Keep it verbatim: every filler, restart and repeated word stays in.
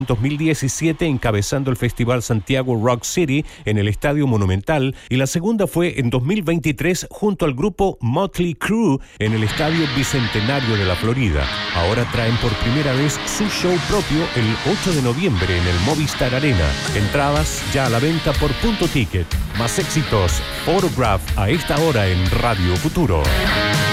dos mil diecisiete encabezando el Festival Santiago Rock City en el Estadio Monumental, y la segunda fue en dos mil veintitrés junto al grupo Motley Crue en el Estadio Bicentenario de la Florida. Ahora traen por primera vez su show propio el ocho de noviembre en el Movistar Arena. Entradas ya a la venta por Punto Ticket. Más éxitos, Photograph a esta hora en Radio Futuro.